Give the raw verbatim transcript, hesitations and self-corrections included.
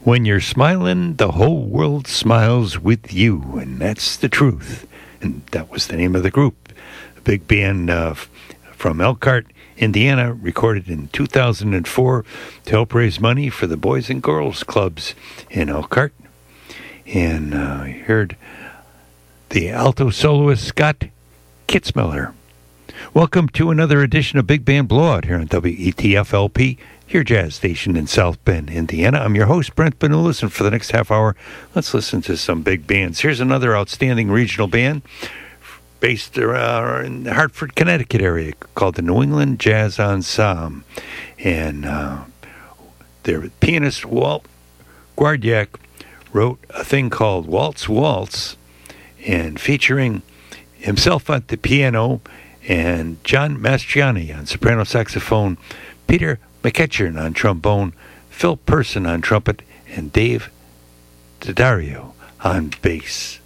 When you're smiling, the whole world smiles with you, and that's the truth. And that was the name of the group. A big band uh, f- from Elkhart, Indiana, recorded in two thousand four to help raise money for the Boys and Girls Clubs in Elkhart. And uh, I heard the alto soloist Scott Kitzmiller. Welcome to another edition of Big Band Blowout here on W E T F L P, your jazz station in South Bend, Indiana. I'm your host, Brent Benulis, and for the next half hour, let's listen to some big bands. Here's another outstanding regional band based uh, in the Hartford, Connecticut area called the New England Jazz Ensemble. And uh, their pianist, Walt Guardiak, wrote a thing called Waltz Waltz, and featuring himself at the piano and John Mastriani on soprano saxophone, Peter McEachern on trombone, Phil Person on trumpet, and Dave Daddario on bass.